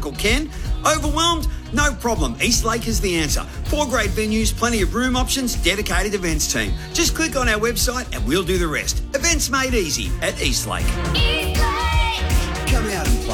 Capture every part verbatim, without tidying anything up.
Uncle Ken. Overwhelmed? No problem. Eastlake is the answer. Four great venues, plenty of room options, dedicated events team. Just click on our website and we'll do the rest. Events made easy at Eastlake. Eastlake! Come out and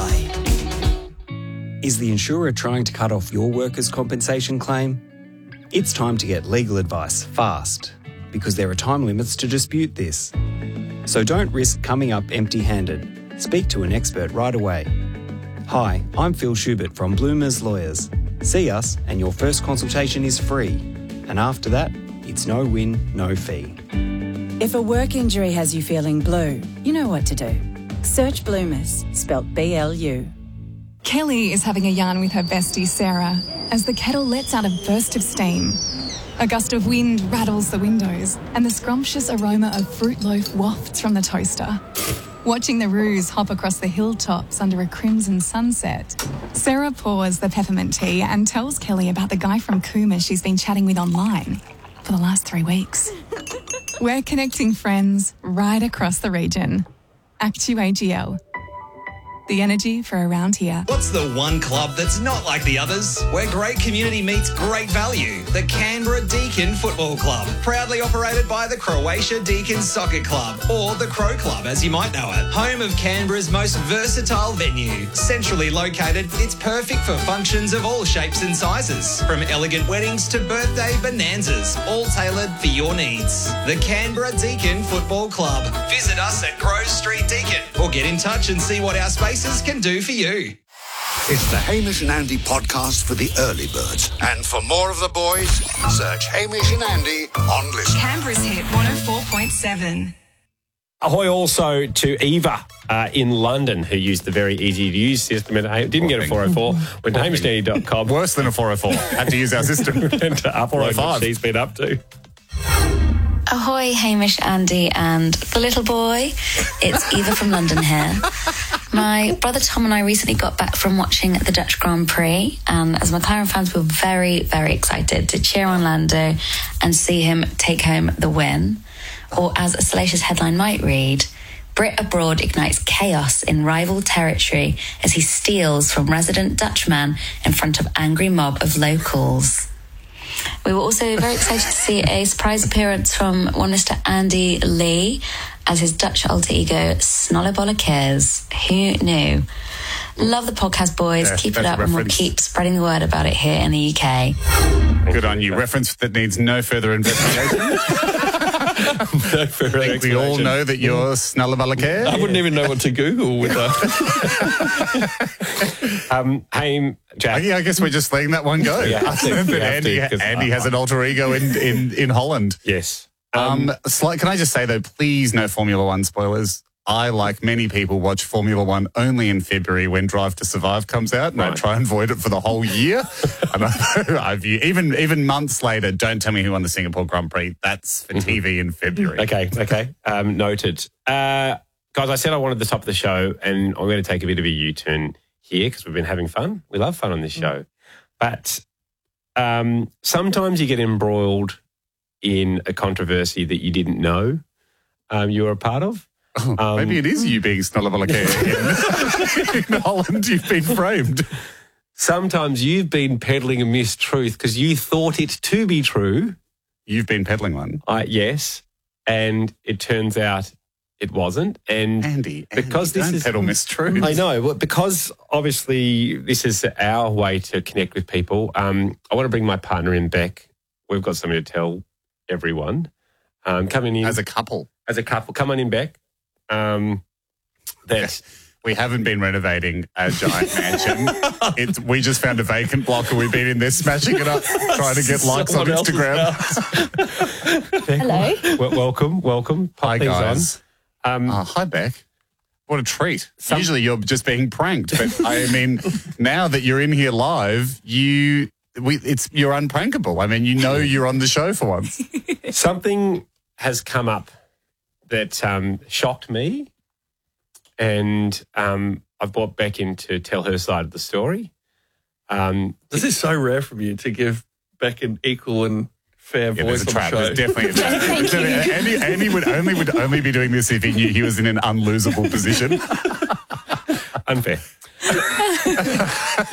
play. Is the insurer trying to cut off your workers' compensation claim? It's time to get legal advice fast, because there are time limits to dispute this. So don't risk coming up empty-handed. Speak to an expert right away. Hi, I'm Phil Schubert from Bloomers Lawyers. See us and your first consultation is free. And after that, it's no win, no fee. If a work injury has you feeling blue, you know what to do. Search Bloomers, spelt B L U. Kelly is having a yarn with her bestie Sarah as the kettle lets out a burst of steam. A gust of wind rattles the windows and the scrumptious aroma of fruit loaf wafts from the toaster. Watching the roos hop across the hilltops under a crimson sunset, Sarah pours the peppermint tea and tells Kelly about the guy from Cooma she's been chatting with online for the last three weeks. We're connecting friends right across the region. Actu A G L. The energy for around here. What's the one club that's not like the others? Where great community meets great value. The Canberra Deakin Football Club. Proudly operated by the Croatia Deakin Soccer Club, or the Crow Club as you might know it. Home of Canberra's most versatile venue. Centrally located, it's perfect for functions of all shapes and sizes. From elegant weddings to birthday bonanzas, all tailored for your needs. The Canberra Deakin Football Club. Visit us at Grove Street Deakin, or get in touch and see what our space can do for you. It's the Hamish and Andy podcast for the early birds. And for more of the boys, search Hamish and Andy on Listen. Canberra's hit one oh four point seven. Ahoy also to Eva uh, in London, who used the very easy-to-use system and didn't get a four oh four. Went to hamish and andy dot com. Worse than a four oh four. Had to use our system. Went to upload what she's been up to. Ahoy, Hamish, Andy and the little boy. It's Eva from London here. My brother Tom and I recently got back from watching the Dutch Grand Prix, and as McLaren fans, we were very, very excited to cheer on Lando and see him take home the win. Or as a salacious headline might read, Brit abroad ignites chaos in rival territory as he steals from resident Dutchman in front of angry mob of locals. We were also very excited to see a surprise appearance from one Mister Andy Lee as his Dutch alter ego, Snollebolle Cares. Who knew? Love the podcast, boys. Yeah, keep it up and we'll keep spreading the word about it here in the U K. Good on you. Reference that needs no further investigation. No further I think we all know that you're Snollebolle Cares. I wouldn't even know what to Google with that. um, hey, Jack. I, I guess we're just letting that one go. Yeah, I think but Andy, to, Andy has an alter ego in, in, in Holland. Yes. Um, um, slight, can I just say, though, please no Formula One spoilers. I, like many people, watch Formula One only in February when Drive to Survive comes out, and right. I try and avoid it for the whole year. And I, I've even even months later, don't tell me who won the Singapore Grand Prix. That's for mm-hmm. T V in February. Okay, okay, um, noted. Uh, guys, I said I wanted the top of the show, and I'm going to take a bit of a U-turn here because we've been having fun. We love fun on this show, but um, sometimes you get embroiled in a controversy that you didn't know um, you were a part of. Oh, um, maybe it is you being Snollebolle Cares. In Holland, you've been framed. Sometimes you've been peddling a mistruth because you thought it to be true. You've been peddling one. Uh, yes, and it turns out it wasn't. And Andy, because Andy, this don't is peddle mistruths. I know, but because obviously this is our way to connect with people. Um, I want to bring my partner in, Beck. We've got something to tell everyone. Um, coming in as a couple, as a couple, come on in, Beck. Um, that we haven't been renovating a giant mansion. It's, we just found a vacant block and we've been in there smashing it up, trying to get likes on Instagram. Hello. Well, welcome, welcome. Pop hi, guys. Um, oh, hi, Beck. What a treat. Some... Usually you're just being pranked, but I mean, now that you're in here live, you we it's you're unprankable. I mean, you know you're on the show for once. Something has come up that um, shocked me, and um, I've brought Beck in to tell her side of the story. Um, this is so rare from you to give Beck an equal and fair yeah, voice a on trap. the show. There's definitely a trap. Thank you. Andy, Andy would only would only be doing this if he knew he was in an unlosable position. Unfair.